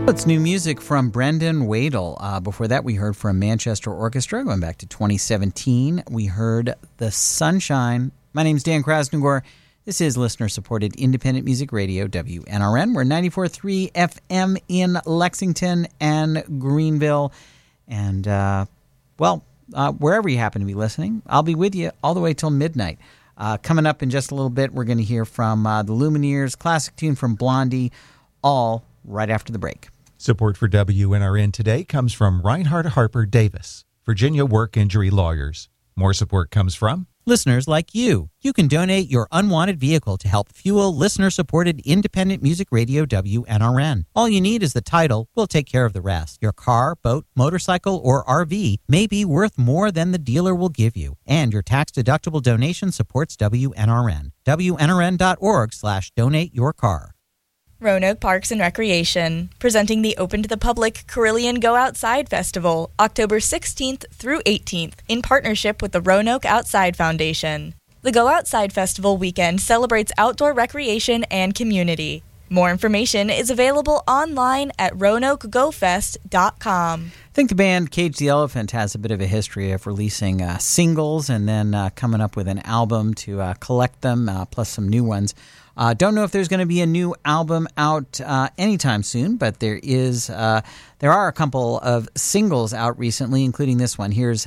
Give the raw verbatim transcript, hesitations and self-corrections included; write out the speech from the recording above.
It's new music from Brendan Wadel. Uh, before that, we heard from Manchester Orchestra. Going back to twenty seventeen, we heard The Sunshine. My name's Dan Krasnogor. This is listener-supported independent music radio, W N R N. We're ninety-four point three F M in Lexington and Greenville. And, uh, well, uh, wherever you happen to be listening, I'll be with you all the way till midnight. Uh, coming up in just a little bit, we're going to hear from uh, the Lumineers, classic tune from Blondie, all right after the break. Support for W N R N today comes from Reinhardt Harper Davis, Virginia Work Injury Lawyers. More support comes from listeners like you. You can donate your unwanted vehicle to help fuel listener-supported independent music radio W N R N. All you need is the title. We'll take care of the rest. Your car, boat, motorcycle, or R V may be worth more than the dealer will give you. And your tax-deductible donation supports W N R N. W N R N dot org slash donate your car. Roanoke Parks and Recreation, presenting the open to the public Carillion Go Outside Festival, October sixteenth through eighteenth, in partnership with the Roanoke Outside Foundation. The Go Outside Festival weekend celebrates outdoor recreation and community. More information is available online at roanoke go fest dot com. I think the band Cage the Elephant has a bit of a history of releasing uh, singles and then uh, coming up with an album to uh, collect them, uh, plus some new ones. Uh, don't know if there's going to be a new album out uh, anytime soon, but there is. Uh, there are a couple of singles out recently, including this one. Here's